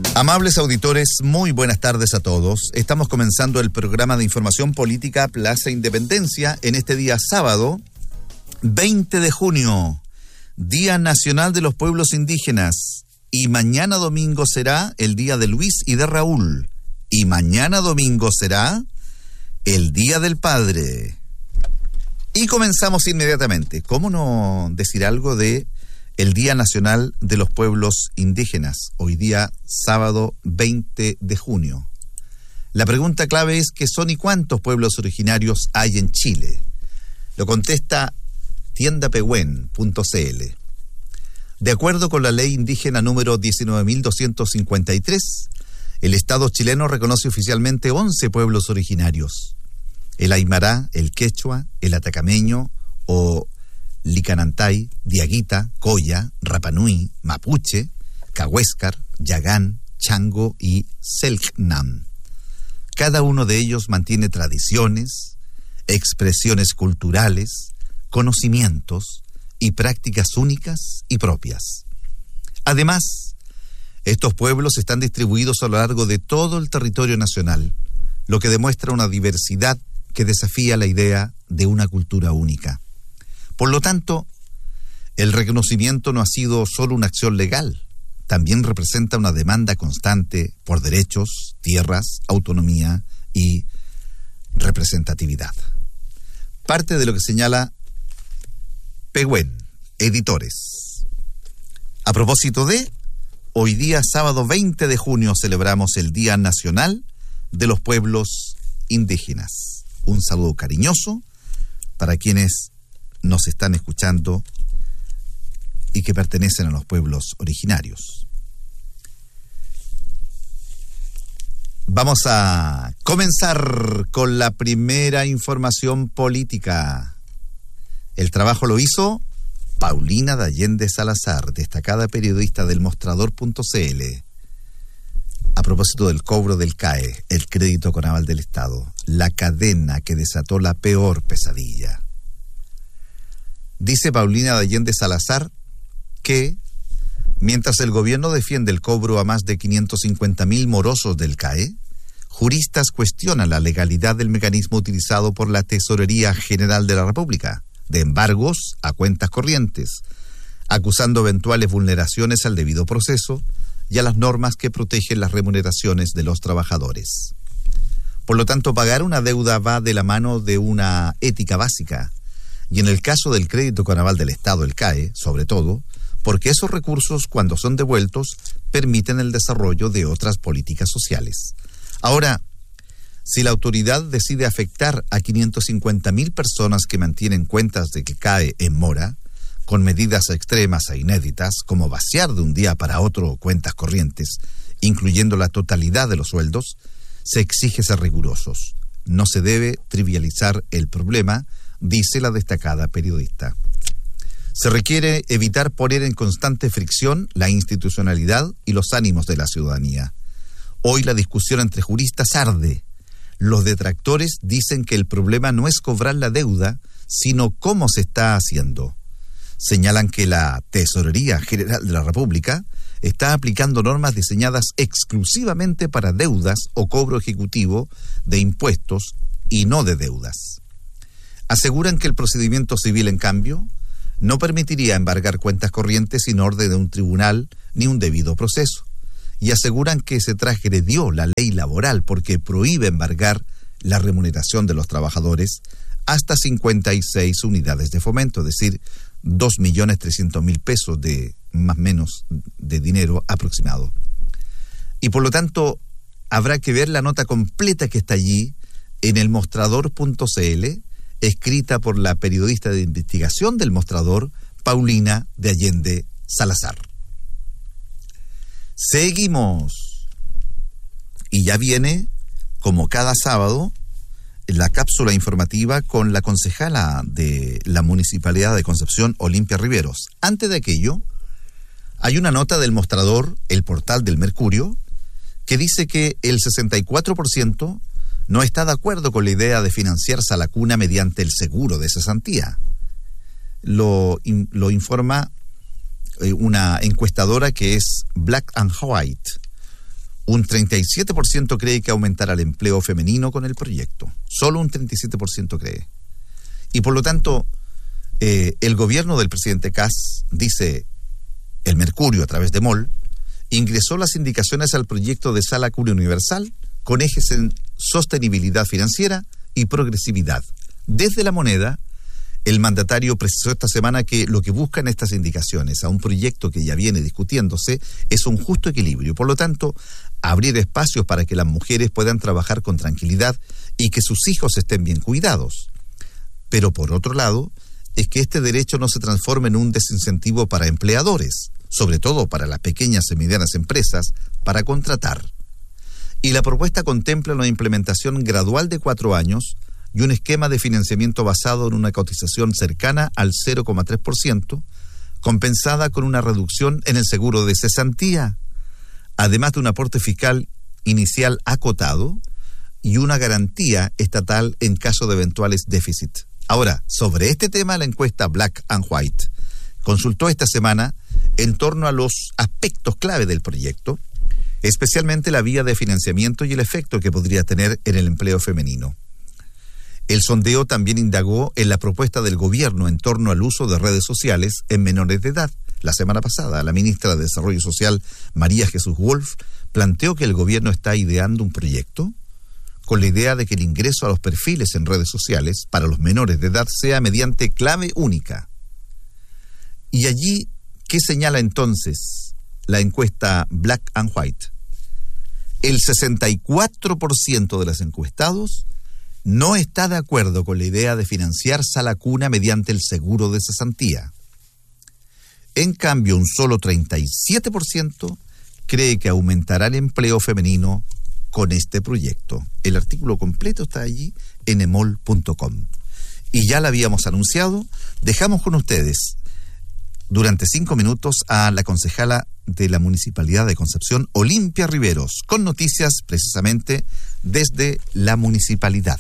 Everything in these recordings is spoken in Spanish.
Amables auditores, muy buenas tardes a todos. Estamos comenzando el programa de información política Plaza Independencia en este día sábado, 20 de junio, Día Nacional de los Pueblos Indígenas. Y mañana domingo será el día de Luis y de Raúl. Y mañana domingo será el Día del Padre. Y comenzamos inmediatamente. ¿Cómo no decir algo de el Día Nacional de los Pueblos Indígenas? Hoy día, sábado 20 de junio. La pregunta clave es: ¿qué son y cuántos pueblos originarios hay en Chile? Lo contesta tiendapehuen.cl. De acuerdo con la ley indígena número 19.253, el Estado chileno reconoce oficialmente 11 pueblos originarios: el Aymara, el Quechua, el Atacameño o Licanantay, Diaguita, Coya, Rapanui, Mapuche, Cahuéscar, Yagán, Chango y Selknam. Cada uno de ellos mantiene tradiciones, expresiones culturales, conocimientos y prácticas únicas y propias. Además, estos pueblos están distribuidos a lo largo de todo el territorio nacional, lo que demuestra una diversidad que desafía la idea de una cultura única. Por lo tanto, el reconocimiento no ha sido solo una acción legal, también representa una demanda constante por derechos, tierras, autonomía y representatividad. Parte de lo que señala Pehuen, editores. A propósito de, hoy día sábado 20 de junio celebramos el Día Nacional de los Pueblos Indígenas. Un saludo cariñoso para quienes nos están escuchando y que pertenecen a los pueblos originarios. Vamos a comenzar con la primera información política. El trabajo lo hizo Paulina de Allende Salazar, destacada periodista del Mostrador.cl, a propósito del cobro del CAE, el crédito con aval del Estado, la cadena que desató la peor pesadilla. Dice Paulina de Allende Salazar que, mientras el gobierno defiende el cobro a más de 550.000 morosos del CAE, juristas cuestionan la legalidad del mecanismo utilizado por la Tesorería General de la República, de embargos a cuentas corrientes, acusando eventuales vulneraciones al debido proceso y a las normas que protegen las remuneraciones de los trabajadores. Por lo tanto, pagar una deuda va de la mano de una ética básica, y en el caso del crédito con aval del Estado, el CAE, sobre todo, porque esos recursos, cuando son devueltos, permiten el desarrollo de otras políticas sociales. Ahora, si la autoridad decide afectar a 550.000 personas que mantienen cuentas de que CAE en mora, con medidas extremas e inéditas, como vaciar de un día para otro cuentas corrientes, incluyendo la totalidad de los sueldos, se exige ser rigurosos. No se debe trivializar el problema, dice la destacada periodista. Se requiere evitar poner en constante fricción la institucionalidad y los ánimos de la ciudadanía. Hoy la discusión entre juristas arde. Los detractores dicen que el problema no es cobrar la deuda, sino cómo se está haciendo. Señalan que la Tesorería General de la República está aplicando normas diseñadas exclusivamente para deudas o cobro ejecutivo de impuestos y no de deudas. Aseguran que el procedimiento civil, en cambio, no permitiría embargar cuentas corrientes sin orden de un tribunal ni un debido proceso. Y aseguran que se transgredió la ley laboral porque prohíbe embargar la remuneración de los trabajadores hasta 56 unidades de fomento, es decir, 2.300.000 pesos de más o menos de dinero aproximado. Y por lo tanto, habrá que ver la nota completa que está allí en el Mostrador.cl, escrita por la periodista de investigación del Mostrador, Paulina de Allende Salazar. Seguimos. Y ya viene, como cada sábado, la cápsula informativa con la concejala de la Municipalidad de Concepción, Olimpia Riveros. Antes de aquello, hay una nota del Mostrador, el portal del Mercurio, que dice que el 64% no está de acuerdo con la idea de financiarse a la cuna mediante el seguro de cesantía. Lo informa una encuestadora que es Black and White. Un 37% cree que aumentará el empleo femenino con el proyecto. Solo un 37% cree. Y por lo tanto, el gobierno del presidente Kast, dice el Mercurio a través de MOL, ingresó las indicaciones al proyecto de Sala Cuna Universal con ejes en sostenibilidad financiera y progresividad. Desde la moneda, el mandatario precisó esta semana que lo que buscan estas indicaciones a un proyecto que ya viene discutiéndose es un justo equilibrio. Por lo tanto, abrir espacios para que las mujeres puedan trabajar con tranquilidad y que sus hijos estén bien cuidados. Pero por otro lado, es que este derecho no se transforme en un desincentivo para empleadores, sobre todo para las pequeñas y medianas empresas, para contratar. Y la propuesta contempla una implementación gradual de 4 años y un esquema de financiamiento basado en una cotización cercana al 0,3%, compensada con una reducción en el seguro de cesantía, además de un aporte fiscal inicial acotado y una garantía estatal en caso de eventuales déficits. Ahora, sobre este tema, la encuesta Black and White consultó esta semana en torno a los aspectos clave del proyecto, especialmente la vía de financiamiento y el efecto que podría tener en el empleo femenino. El sondeo también indagó en la propuesta del gobierno en torno al uso de redes sociales en menores de edad. La semana pasada, la ministra de Desarrollo Social, María Jesús Wolf, planteó que el gobierno está ideando un proyecto con la idea de que el ingreso a los perfiles en redes sociales para los menores de edad sea mediante clave única. Y allí, ¿qué señala entonces la encuesta Black and White? El 64% de los encuestados no está de acuerdo con la idea de financiar Sala Cuna mediante el seguro de cesantía. En cambio, un solo 37% cree que aumentará el empleo femenino con este proyecto. El artículo completo está allí en emol.com. Y ya lo habíamos anunciado, dejamos con ustedes durante 5 minutos a la concejala de la Municipalidad de Concepción, Olimpia Riveros, con noticias precisamente desde la municipalidad.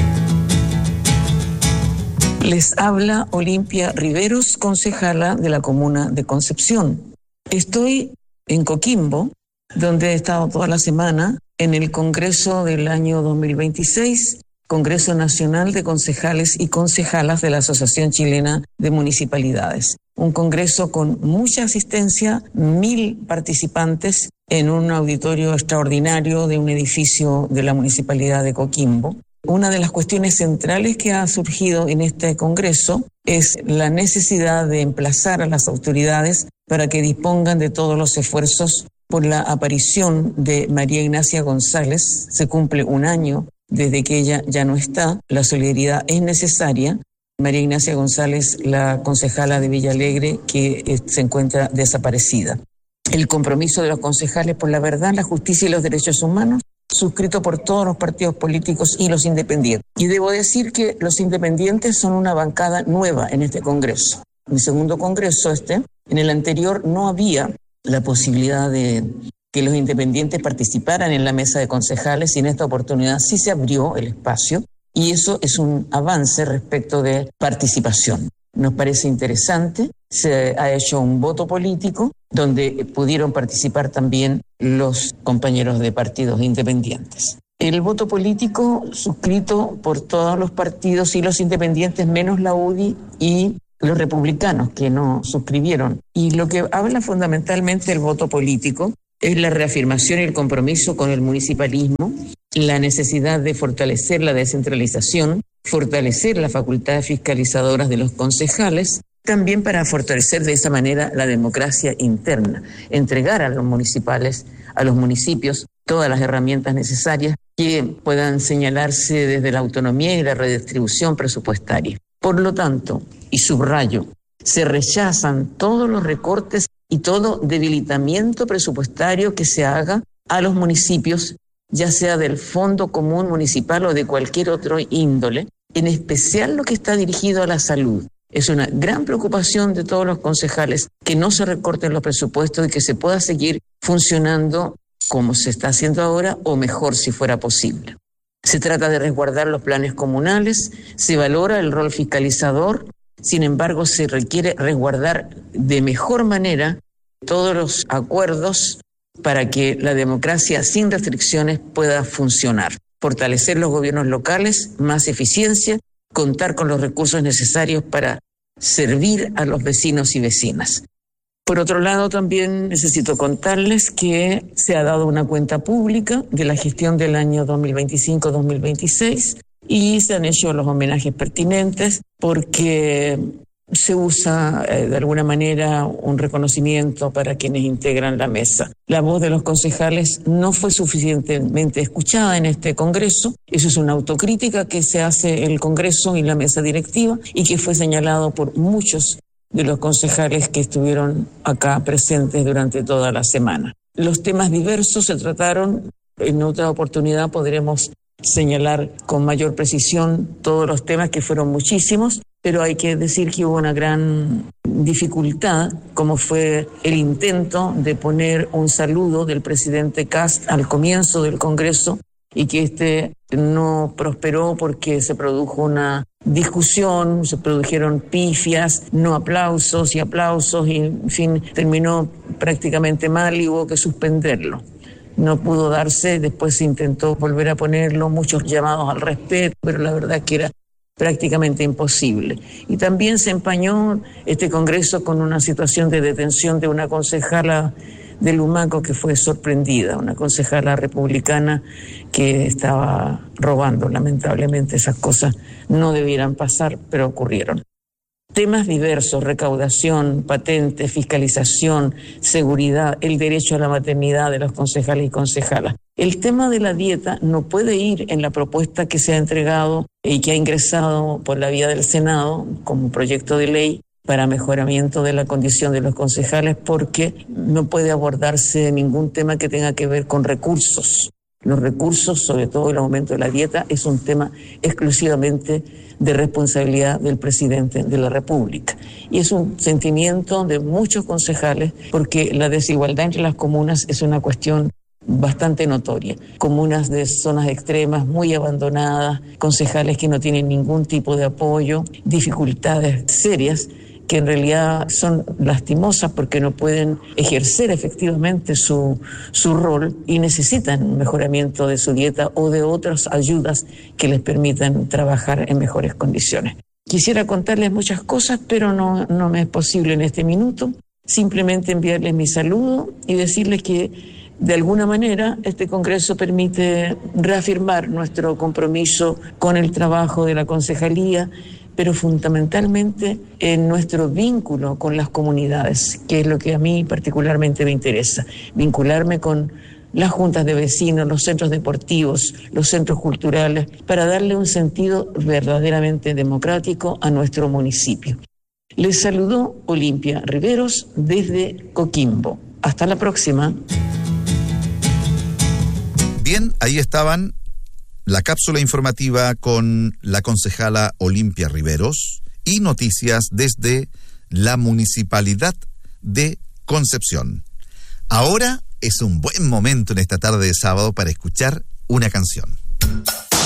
Les habla Olimpia Riveros, concejala de la comuna de Concepción. Estoy en Coquimbo, donde he estado toda la semana en el Congreso del año 2026, Congreso Nacional de Concejales y Concejalas de la Asociación Chilena de Municipalidades. Un congreso con mucha asistencia, 1.000 participantes en un auditorio extraordinario de un edificio de la Municipalidad de Coquimbo. Una de las cuestiones centrales que ha surgido en este congreso es la necesidad de emplazar a las autoridades para que dispongan de todos los esfuerzos por la aparición de María Ignacia González. Se cumple 1 año desde que ella ya no está. La solidaridad es necesaria. María Ignacia González, la concejala de Villalegre, que se encuentra desaparecida. El compromiso de los concejales por la verdad, la justicia y los derechos humanos, suscrito por todos los partidos políticos y los independientes. Y debo decir que los independientes son una bancada nueva en este Congreso. Mi segundo Congreso en el anterior no había la posibilidad de que los independientes participaran en la mesa de concejales y en esta oportunidad sí se abrió el espacio y eso es un avance respecto de participación. Nos parece interesante, se ha hecho un voto político donde pudieron participar también los compañeros de partidos independientes. El voto político suscrito por todos los partidos y los independientes menos la UDI y los republicanos que no suscribieron. Y lo que habla fundamentalmente del voto político es la reafirmación y el compromiso con el municipalismo, la necesidad de fortalecer la descentralización, fortalecer las facultades fiscalizadoras de los concejales, también para fortalecer de esa manera la democracia interna, entregar a los municipales, a los municipios, todas las herramientas necesarias que puedan señalarse desde la autonomía y la redistribución presupuestaria. Por lo tanto, y subrayo, se rechazan todos los recortes y todo debilitamiento presupuestario que se haga a los municipios, ya sea del Fondo Común Municipal o de cualquier otro índole, en especial lo que está dirigido a la salud. Es una gran preocupación de todos los concejales que no se recorten los presupuestos y que se pueda seguir funcionando como se está haciendo ahora o mejor si fuera posible. Se trata de resguardar los planes comunales, se valora el rol fiscalizador, sin embargo se requiere resguardar de mejor manera todos los acuerdos para que la democracia sin restricciones pueda funcionar. Fortalecer los gobiernos locales, más eficiencia, contar con los recursos necesarios para servir a los vecinos y vecinas. Por otro lado, también necesito contarles que se ha dado una cuenta pública de la gestión del año 2025-2026 y se han hecho los homenajes pertinentes porque se usa de alguna manera un reconocimiento para quienes integran la mesa. La voz de los concejales no fue suficientemente escuchada en este Congreso. Eso es una autocrítica que se hace el Congreso y la mesa directiva y que fue señalado por muchos de los concejales que estuvieron acá presentes durante toda la semana. Los temas diversos se trataron. En otra oportunidad podremos señalar con mayor precisión todos los temas, que fueron muchísimos, pero hay que decir que hubo una gran dificultad, como fue el intento de poner un saludo del presidente Kast al comienzo del Congreso y que este no prosperó porque se produjo una discusión, se produjeron pifias, no aplausos y en fin, terminó prácticamente mal y hubo que suspenderlo. No pudo darse, después se intentó volver a ponerlo, muchos llamados al respeto, pero la verdad que era prácticamente imposible. Y también se empañó este Congreso con una situación de detención de una concejala de Lumaco que fue sorprendida, una concejala republicana que estaba robando. Lamentablemente esas cosas no debieran pasar, pero ocurrieron. Temas diversos: recaudación, patentes, fiscalización, seguridad, el derecho a la maternidad de los concejales y concejalas. El tema de la dieta no puede ir en la propuesta que se ha entregado y que ha ingresado por la vía del Senado como proyecto de ley para mejoramiento de la condición de los concejales, porque no puede abordarse ningún tema que tenga que ver con recursos. Los recursos, sobre todo el aumento de la dieta, es un tema exclusivamente de responsabilidad del presidente de la República. Y es un sentimiento de muchos concejales, porque la desigualdad entre las comunas es una cuestión bastante notoria. Comunas de zonas extremas, muy abandonadas, concejales que no tienen ningún tipo de apoyo, dificultades serias que en realidad son lastimosas porque no pueden ejercer efectivamente su rol y necesitan un mejoramiento de su dieta o de otras ayudas que les permitan trabajar en mejores condiciones. Quisiera contarles muchas cosas, pero no me es posible en este minuto. Simplemente enviarles mi saludo y decirles que de alguna manera este Congreso permite reafirmar nuestro compromiso con el trabajo de la concejalía, pero fundamentalmente en nuestro vínculo con las comunidades, que es lo que a mí particularmente me interesa, vincularme con las juntas de vecinos, los centros deportivos, los centros culturales, para darle un sentido verdaderamente democrático a nuestro municipio. Les saludó Olimpia Riveros desde Coquimbo. Hasta la próxima. Bien, ahí estaban la cápsula informativa con la concejala Olimpia Riveros y noticias desde la Municipalidad de Concepción. Ahora es un buen momento en esta tarde de sábado para escuchar una canción.